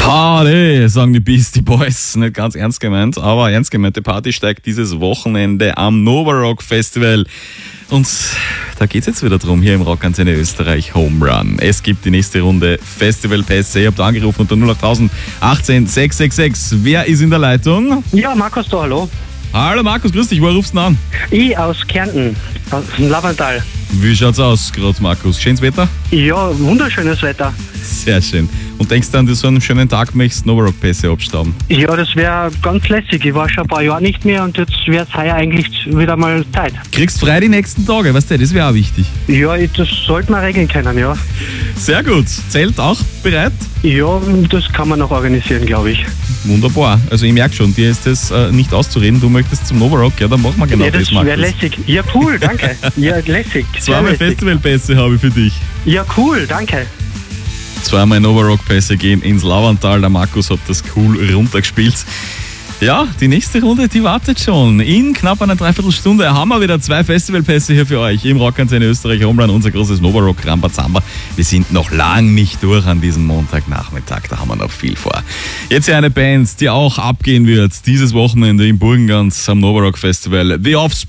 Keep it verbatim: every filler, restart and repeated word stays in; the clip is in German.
Party, sagen die Beastie Boys. Nicht ganz ernst gemeint, aber ernst gemeinte Party steigt dieses Wochenende am Nova Rock Festival. Und da geht's jetzt wieder drum, hier im Rockantenne Österreich Home Run. Es gibt die nächste Runde Festivalpässe. Ihr habt angerufen unter null acht null acht achtzehn sechs sechs sechs. Wer ist in der Leitung? Ja, Markus da, hallo. Hallo Markus, grüß dich. Woher rufst du denn an? Ich aus Kärnten, aus dem Lavantal. Wie schaut's aus gerade, Markus? Schönes Wetter? Ja, wunderschönes Wetter. Sehr schön. Und denkst du, an so einen schönen Tag möchtest du Nova Rock Pässe abstauben? Ja, das wäre ganz lässig. Ich war schon ein paar Jahre nicht mehr und jetzt wäre es heuer eigentlich wieder mal Zeit. Kriegst frei die nächsten Tage, weißt du, das wäre auch wichtig. Ja, ich- das sollte man regeln können, ja. Sehr gut. Zelt auch bereit? Ja, das kann man noch organisieren, glaube ich. Wunderbar. Also ich merke schon, dir ist das äh, nicht auszureden. Du möchtest zum Nova Rock, ja, dann machen wir genau ja, das das, Markus. wäre lässig. Ja, cool, danke. Ja, lässig. sehr Zweimal lässig. Festivalpässe habe ich für dich. Ja, cool, danke. Zweimal Nova Rock Pässe gehen ins Lavantal. Der Markus hat das cool runtergespielt. Ja, die nächste Runde, die wartet schon. In knapp einer Dreiviertelstunde haben wir wieder zwei Festivalpässe hier für euch im Rockantenne Österreich Home Run, unser großes Nova Rock Rambazamba. Wir sind noch lang nicht durch an diesem Montagnachmittag, da haben wir noch viel vor. Jetzt hier eine Band, die auch abgehen wird, dieses Wochenende im Burgenland am Nova Rock Festival. The Offspring.